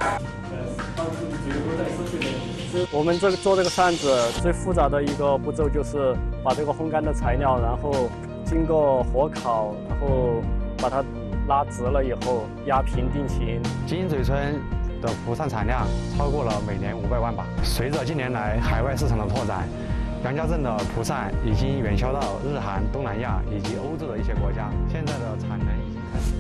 我们做这个扇子最复杂的一个步骤就是把这个烘干的材料，然后经过火烤，然后把它拉直了以后压平定型。 金嘴村的蒲扇产量超过了每年500万把。随着近年来海外市场的拓展，杨家镇的蒲扇已经远销到日韩、东南亚以及欧洲的一些国家。现在的产能已经开始。